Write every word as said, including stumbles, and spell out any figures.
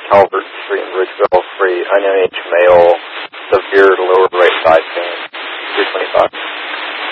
Calvert Street in Ridgeville for an N H male, severe lower right side pain, three twenty-five.